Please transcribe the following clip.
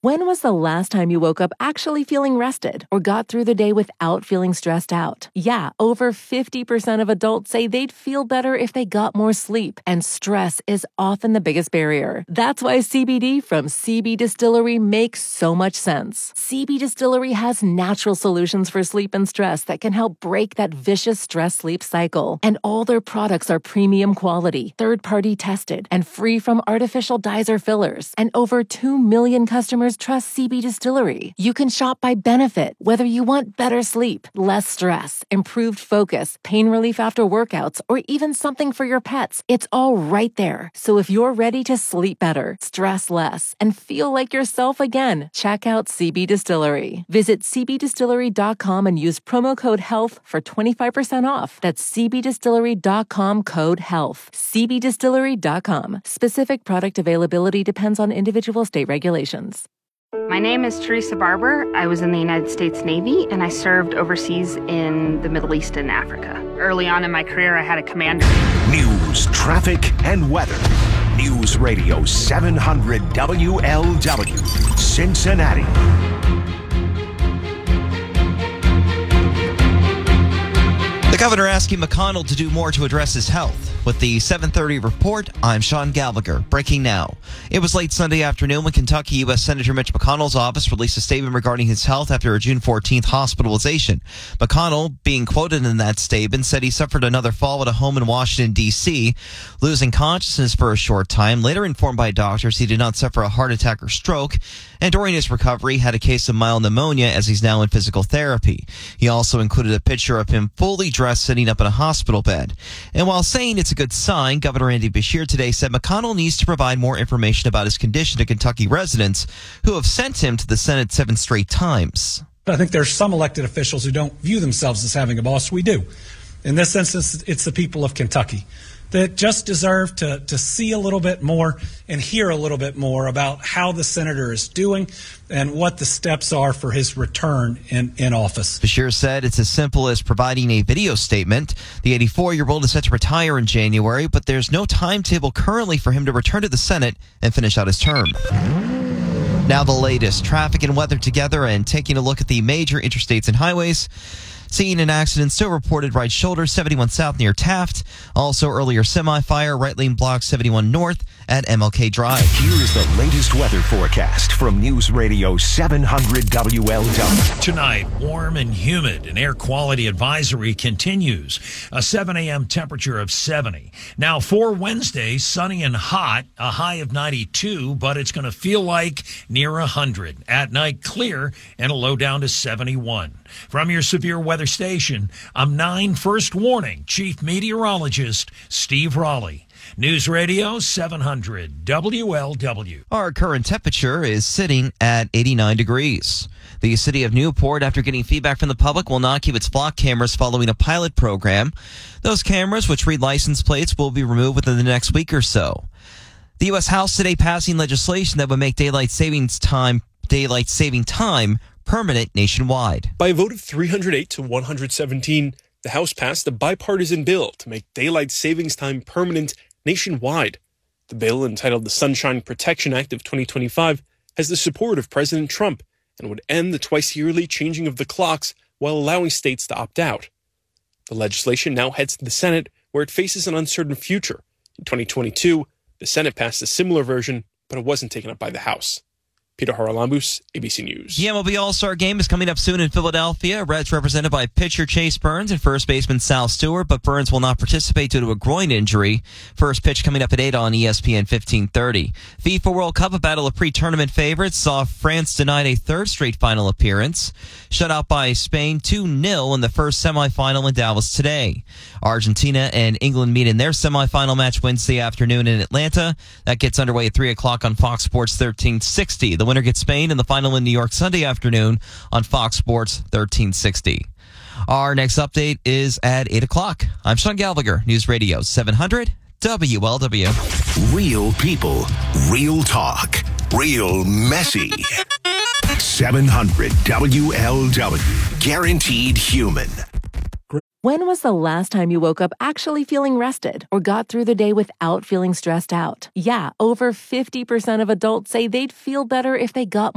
When was the last time you woke up actually feeling rested or got through the day without feeling stressed out? Yeah, over 50% of adults say they'd feel better if they got more sleep, and stress is often the biggest barrier. That's why CBD from CB Distillery makes so much sense. CB Distillery has natural solutions for sleep and stress that can help break that vicious stress-sleep cycle. And all their products are premium quality, third-party tested, and free from artificial dyes or fillers. And over 2 million customers trust CB Distillery. You can shop by benefit, whether you want better sleep, less stress, improved focus, pain relief after workouts, or even something for your pets. It's all right there. So if you're ready to sleep better, stress less, and feel like yourself again, check out CB Distillery. Visit cbdistillery.com and use promo code HEALTH for 25% off. That's cbdistillery.com code HEALTH. cbdistillery.com. Specific product availability depends on individual state regulations. My name is Teresa Barber. I was in the United States Navy, and I served overseas in the Middle East and Africa. Early on in my career, I had a commander. News, traffic, and weather. News Radio 700 WLW, Cincinnati. The governor asking McConnell to do more to address his health. With the 7:30 report, I'm Sean Gallagher. Breaking now. It was late Sunday afternoon when Kentucky U.S. Senator Mitch McConnell's office released a statement regarding his health after a June 14th hospitalization. McConnell, being quoted in that statement, said he suffered another fall at a home in Washington, D.C., losing consciousness for a short time. Later informed by doctors he did not suffer a heart attack or stroke, and during his recovery had a case of mild pneumonia as he's now in physical therapy. He also included a picture of him fully dressed sitting up in a hospital bed. And while saying it's a good sign, Governor Andy Beshear today said McConnell needs to provide more information about his condition to Kentucky residents who have sent him to the Senate 7 straight times. I think there's some elected officials who don't view themselves as having a boss. We do. In this instance, it's the people of Kentucky that just deserve to see a little bit more and hear a little bit more about how the senator is doing and what the steps are for his return in office. Beshear said it's as simple as providing a video statement. The 84-year-old is set to retire in January, but there's no timetable currently for him to return to the Senate and finish out his term. Now the latest traffic and weather together, and taking a look at the major interstates and highways. Seeing an accident still reported right shoulder 71 south near Taft. Also earlier semi-fire right lane block 71 north at MLK Drive. Here is the latest weather forecast from News Radio 700 WLW. Tonight, warm and humid. An air quality advisory continues. A 7 a.m. temperature of 70. Now for Wednesday, sunny and hot, a high of 92, but it's going to feel like near 100. At night, clear and a low down to 71. From your severe weather station, I'm 9 First Warning Chief Meteorologist Steve Raleigh. News Radio 700 WLW. Our current temperature is sitting at 89 degrees. The city of Newport, after getting feedback from the public, will not keep its flock cameras following a pilot program. Those cameras, which read license plates, will be removed within the next week or so. The U.S. House today passing legislation that would make daylight saving time permanent nationwide. By a vote of 308 to 117, the House passed a bipartisan bill to make daylight savings time permanent nationwide. The bill, entitled the Sunshine Protection Act of 2025, has the support of President Trump and would end the twice-yearly changing of the clocks while allowing states to opt out. The legislation now heads to the Senate, where it faces an uncertain future. In 2022, the Senate passed a similar version, but it wasn't taken up by the House. Peter Haralambous, ABC News. The MLB All-Star Game is coming up soon in Philadelphia. Reds represented by pitcher Chase Burns and first baseman Sal Stewart, but Burns will not participate due to a groin injury. First pitch coming up at 8 on ESPN 1530. FIFA World Cup, a battle of pre-tournament favorites, saw France denied a third straight final appearance. Shut out by Spain 2-0 in the first semifinal in Dallas today. Argentina and England meet in their semifinal match Wednesday afternoon in Atlanta. That gets underway at 3 o'clock on Fox Sports 1360. The winner gets Spain in the final in New York Sunday afternoon on Fox Sports 1360. Our next update is at 8 o'clock. I'm Sean Gallagher, News Radio 700 WLW. Real people, real talk, real messy. 700 WLW. Guaranteed human. When was the last time you woke up actually feeling rested or got through the day without feeling stressed out? Yeah, over 50% of adults say they'd feel better if they got